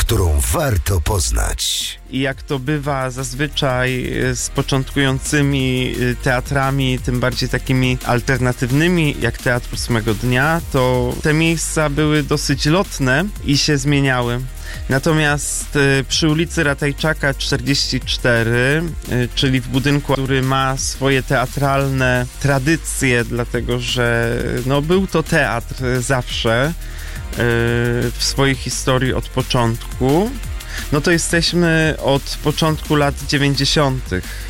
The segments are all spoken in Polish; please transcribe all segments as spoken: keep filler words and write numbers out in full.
którą warto poznać. I jak to bywa zazwyczaj z początkującymi teatrami, tym bardziej takimi alternatywnymi, jak Teatr Ósmego Dnia, to te miejsca były dosyć lotne i się zmieniały. Natomiast przy ulicy Ratajczaka czterdzieści cztery, czyli w budynku, który ma swoje teatralne tradycje, dlatego że no, był to teatr zawsze w swojej historii od początku, no to jesteśmy od początku lat dziewięćdziesiątych.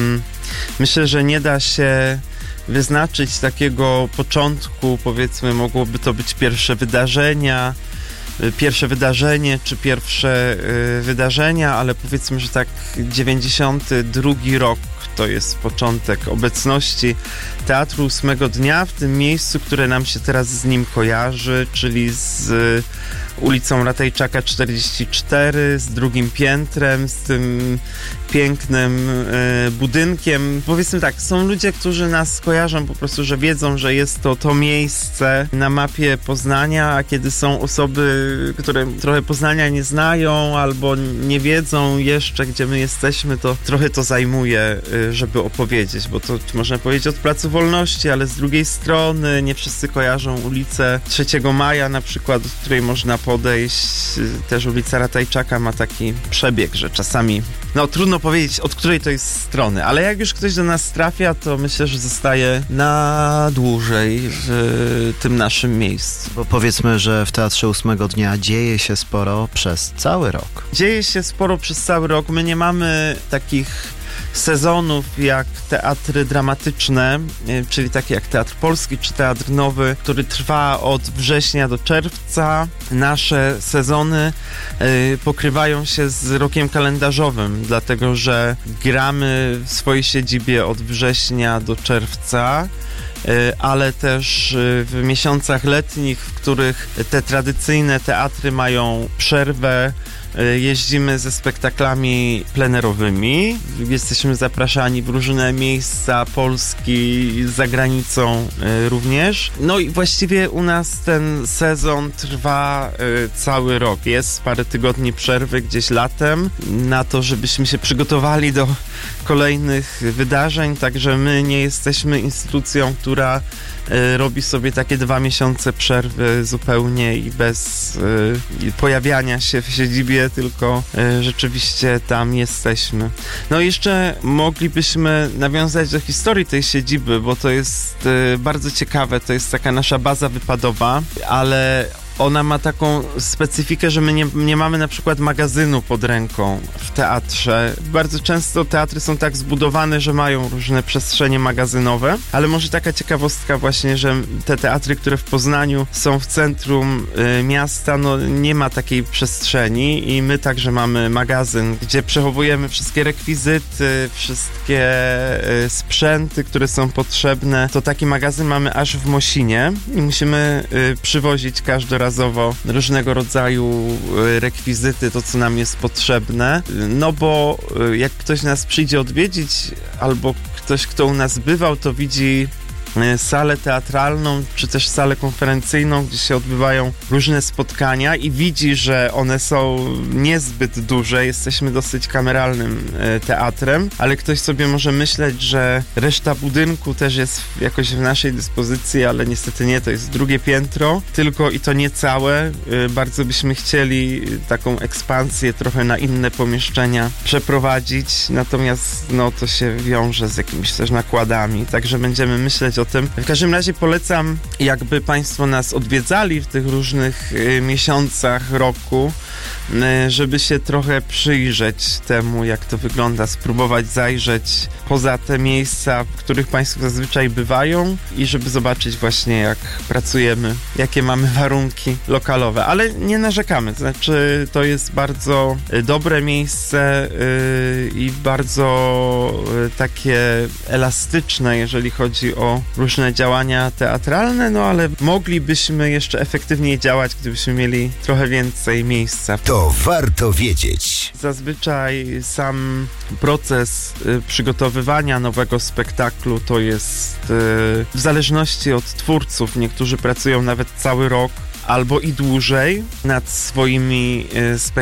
Myślę, że nie da się wyznaczyć takiego początku, powiedzmy, mogłoby to być pierwsze wydarzenia, pierwsze wydarzenie czy pierwsze wydarzenia, ale powiedzmy, że tak dziewięćdziesiąty drugi rok to jest początek obecności Teatru Ósmego Dnia w tym miejscu, które nam się teraz z nim kojarzy, czyli z ulicą Ratajczaka czterdzieści cztery, z drugim piętrem, z tym pięknym y, budynkiem. Powiedzmy tak, są ludzie, którzy nas kojarzą po prostu, że wiedzą, że jest to to miejsce na mapie Poznania, a kiedy są osoby, które trochę Poznania nie znają albo nie wiedzą jeszcze, gdzie my jesteśmy, to trochę to zajmuje, y, żeby opowiedzieć, bo to można powiedzieć od Placu Wolności, ale z drugiej strony nie wszyscy kojarzą ulicę trzeciego maja na przykład, od której można podejść. Też ulica Ratajczaka ma taki przebieg, że czasami, no trudno powiedzieć, od której to jest strony, ale jak już ktoś do nas trafia, to myślę, że zostaje na dłużej w tym naszym miejscu. Bo powiedzmy, że w Teatrze Ósmego Dnia dzieje się sporo przez cały rok. Dzieje się sporo przez cały rok. My nie mamy takich sezonów jak teatry dramatyczne, czyli takie jak Teatr Polski czy Teatr Nowy, który trwa od września do czerwca. Nasze sezony y, pokrywają się z rokiem kalendarzowym, dlatego że gramy w swojej siedzibie od września do czerwca, ale też w miesiącach letnich, w których te tradycyjne teatry mają przerwę, jeździmy ze spektaklami plenerowymi. Jesteśmy zapraszani w różne miejsca Polski, za granicą również. No i właściwie u nas ten sezon trwa cały rok. Jest parę tygodni przerwy gdzieś latem na to, żebyśmy się przygotowali do kolejnych wydarzeń, także my nie jesteśmy instytucją, która y, robi sobie takie dwa miesiące przerwy zupełnie i bez y, pojawiania się w siedzibie, tylko y, rzeczywiście tam jesteśmy. No i jeszcze moglibyśmy nawiązać do historii tej siedziby, bo to jest y, bardzo ciekawe, to jest taka nasza baza wypadowa, ale ona ma taką specyfikę, że my nie, nie mamy na przykład magazynu pod ręką w teatrze. Bardzo często teatry są tak zbudowane, że mają różne przestrzenie magazynowe, ale może taka ciekawostka właśnie, że te teatry, które w Poznaniu są w centrum y, miasta, no nie ma takiej przestrzeni i my także mamy magazyn, gdzie przechowujemy wszystkie rekwizyty, wszystkie y, sprzęty, które są potrzebne. To taki magazyn mamy aż w Mosinie i musimy y, przywozić każdorazowo różnego rodzaju rekwizyty, to co nam jest potrzebne, no bo jak ktoś nas przyjdzie odwiedzić albo ktoś, kto u nas bywał, to widzi salę teatralną, czy też salę konferencyjną, gdzie się odbywają różne spotkania i widzi, że one są niezbyt duże. Jesteśmy dosyć kameralnym teatrem, ale ktoś sobie może myśleć, że reszta budynku też jest jakoś w naszej dyspozycji, ale niestety nie, to jest drugie piętro, tylko i to nie całe. Bardzo byśmy chcieli taką ekspansję trochę na inne pomieszczenia przeprowadzić, natomiast no to się wiąże z jakimiś też nakładami, także będziemy myśleć o tym. W każdym razie polecam, jakby Państwo nas odwiedzali w tych różnych y, miesiącach roku, y, żeby się trochę przyjrzeć temu, jak to wygląda, spróbować zajrzeć poza te miejsca, w których Państwo zazwyczaj bywają i żeby zobaczyć właśnie, jak pracujemy, jakie mamy warunki lokalowe, ale nie narzekamy, to znaczy to jest bardzo y, dobre miejsce y, i bardzo y, takie elastyczne, jeżeli chodzi o różne działania teatralne, no ale moglibyśmy jeszcze efektywniej działać, gdybyśmy mieli trochę więcej miejsca. To warto wiedzieć. Zazwyczaj sam proces y, przygotowywania nowego spektaklu to jest y, w zależności od twórców. Niektórzy pracują nawet cały rok albo i dłużej nad swoimi y, spektaklami.